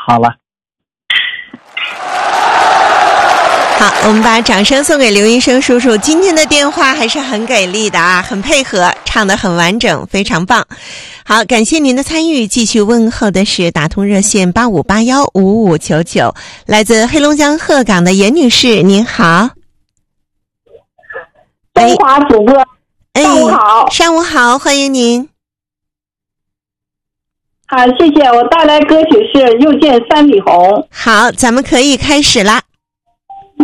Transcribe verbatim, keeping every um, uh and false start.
好了。 好，我们把掌声送给刘医生叔叔。今天的电话还是很给力的啊，很配合，唱得很完整，非常棒。好，感谢您的参与。继续问候的是打通热线八五八幺五五九九，来自黑龙江鹤岗的严女士，您好。 中华主播， 哎， 上午好。 上午好，欢迎您。 好，谢谢。我带来歌曲是《又见三里红》。 好，咱们可以开始啦。